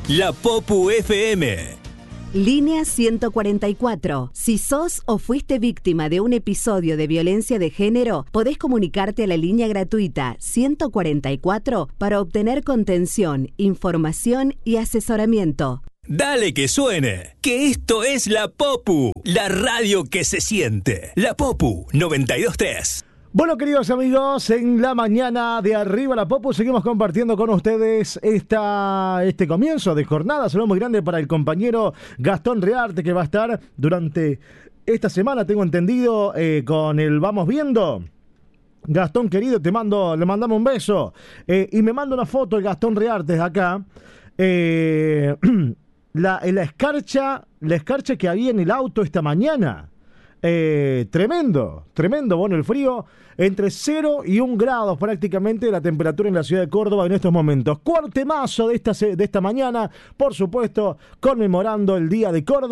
La Popu FM. Línea 144. Si sos o fuiste víctima de un episodio de violencia de género, podés comunicarte a la línea gratuita 144 para obtener contención, información y asesoramiento. Dale que suene, que esto es La Popu, la radio que se siente. La Popu 92.3. Bueno, queridos amigos, en la mañana de Arriba la Popu seguimos compartiendo con ustedes este comienzo de jornada. Saludo muy grande para el compañero Gastón Rearte, que va a estar durante esta semana, tengo entendido, con el Vamos Viendo. Gastón, querido, le mandamos un beso. Y me manda una foto el Gastón Rearte de acá. La escarcha que había en el auto esta mañana. Tremendo, bueno, el frío entre 0 y 1 grados prácticamente la temperatura en la ciudad de Córdoba en estos momentos. Cuartemazo de esta mañana, por supuesto, conmemorando el Día de Córdoba.